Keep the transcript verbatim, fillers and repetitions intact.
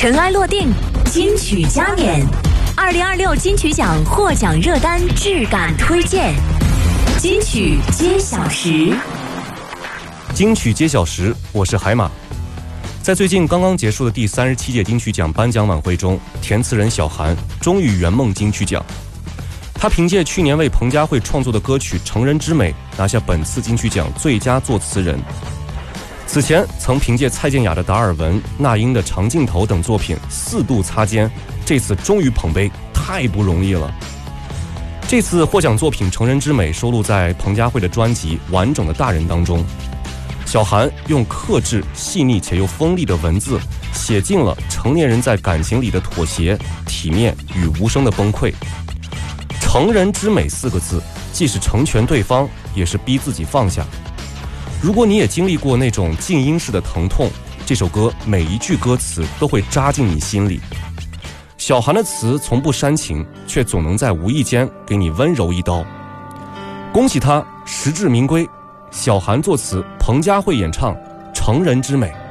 尘埃落定，金曲加冕。二零二六金曲奖获奖热单质感推荐，金曲揭晓时。 金曲揭晓时，我是海马。在最近刚刚结束的第三十七届金曲奖颁奖晚会中，填词人小韩终于圆梦金曲奖。他凭借去年为彭佳慧创作的歌曲《成人之美》拿下本次金曲奖最佳作词人。此前曾凭借蔡健雅的《达尔文》、那英的《长镜头》等作品四度擦肩，这次终于捧杯，太不容易了。这次获奖作品《成人之美》收录在彭佳慧的专辑《完整的大人》当中。小韩用克制、细腻且又锋利的文字，写尽了成年人在感情里的妥协、体面与无声的崩溃。成人之美四个字，既是成全对方，也是逼自己放下。如果你也经历过那种静音式的疼痛，这首歌每一句歌词都会扎进你心里。小韩的词从不煽情，却总能在无意间给你温柔一刀。恭喜他实至名归。小韩作词，彭佳慧演唱《成人之美》。